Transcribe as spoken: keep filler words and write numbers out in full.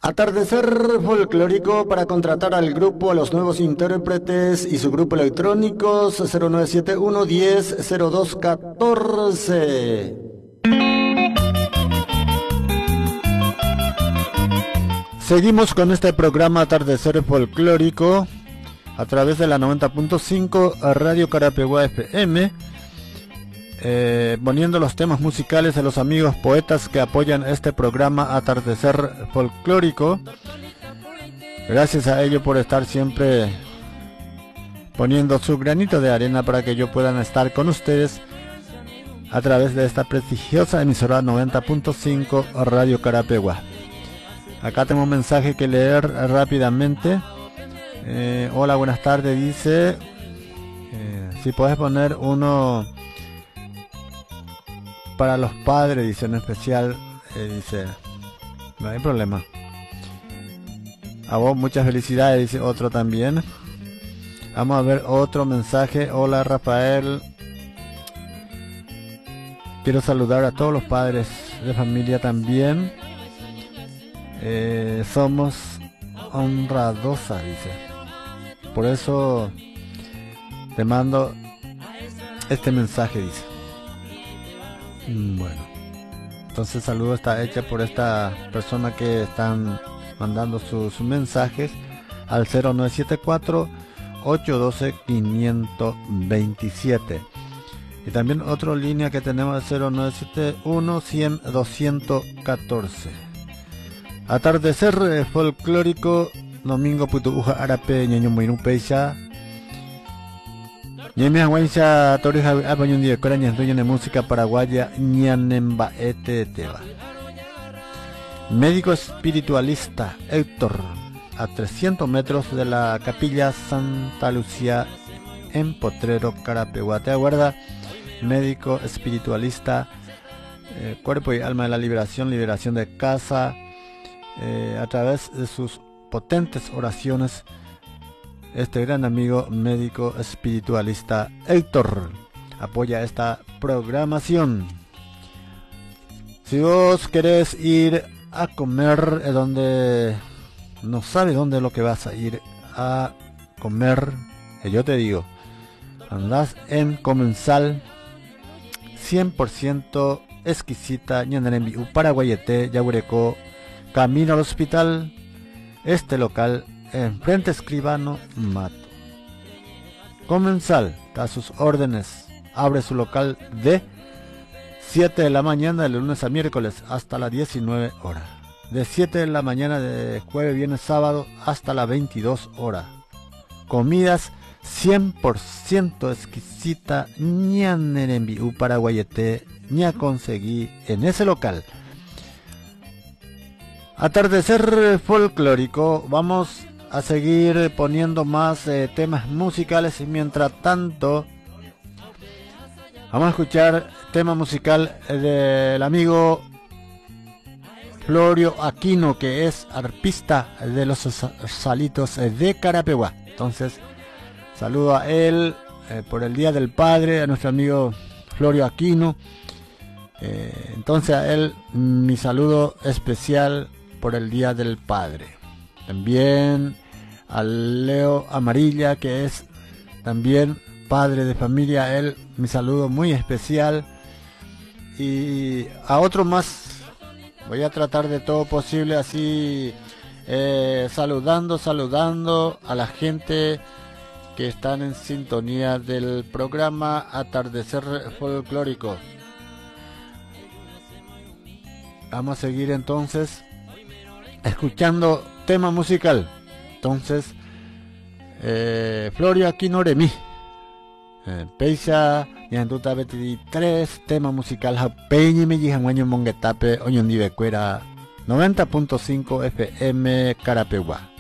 Atardecer folclórico para contratar al grupo a los nuevos intérpretes y su grupo electrónicos cero nueve siete uno diez cero dos catorce. Seguimos con este programa Atardecer folclórico a través de la noventa punto cinco Radio Carapeguá F M, eh, poniendo los temas musicales de los amigos poetas que apoyan este programa Atardecer folclórico. Gracias a ellos por estar siempre poniendo su granito de arena para que yo pueda estar con ustedes a través de esta prestigiosa emisora noventa punto cinco Radio Carapeguá. Acá tengo un mensaje que leer rápidamente. Eh, hola, buenas tardes, dice. Eh, si puedes poner uno para los padres, dice, en especial, eh, dice, no hay problema. A vos muchas felicidades, dice otro también. Vamos a ver otro mensaje. Hola, Rafael. Quiero saludar a todos los padres de familia también. Eh, somos honradosa, dice. Por eso te mando este mensaje, dice. Bueno, entonces saludo está hecha por esta persona que están mandando sus mensajes al cero nueve siete cuatro ocho uno dos cinco dos siete. Y también otra línea que tenemos es cero nueve siete uno cien doscientos catorce. Atardecer eh, folclórico domingo putuja arape ñaño moinu peisa ñeme aguancha torija apañun día coraña dueño de música paraguaya ñanemba ete teba. Médico espiritualista Héctor, a trescientos metros de la capilla Santa Lucía en Potrero, Carapeguá. Te aguarda médico espiritualista, eh, cuerpo y alma de la liberación, liberación de casa. Eh, a través de sus potentes oraciones, este gran amigo médico espiritualista Héctor apoya esta programación. Si vos querés ir a comer eh, donde no sabes dónde es lo que vas a ir a comer, eh, yo te digo, andás en Comensal, cien por ciento exquisita, ñanarembi, Paraguayete, Yaguarecó, camino al hospital. Este local enfrente Escribano Mato. Comensal, a sus órdenes, abre su local de siete de la mañana de lunes a miércoles hasta las diecinueve horas. De siete de la mañana de jueves, viernes, sábado hasta las veintidós horas. Comidas cien por ciento exquisita, ñanerembi, Paraguayete, ña conseguí en ese local. Atardecer folclórico, vamos a seguir poniendo más eh, temas musicales y mientras tanto vamos a escuchar tema musical del amigo Florio Aquino, que es arpista de los Salitos de Carapeguá. Entonces saludo a él eh, por el Día del Padre, a nuestro amigo Florio Aquino. Eh, entonces a él mi saludo especial por el Día del Padre. También al Leo Amarilla, que es también padre de familia, a él mi saludo muy especial. Y a otro más, voy a tratar de todo posible así, eh, saludando, saludando a la gente que están en sintonía del programa Atardecer folclórico. Vamos a seguir entonces escuchando tema musical. Entonces eh, Florio Aquino Remi eh, Peisa Yantuta veintitrés tema musical Japeñi me jijanguaño monguetape oñondive cuera noventa punto cinco F M Carapeguá.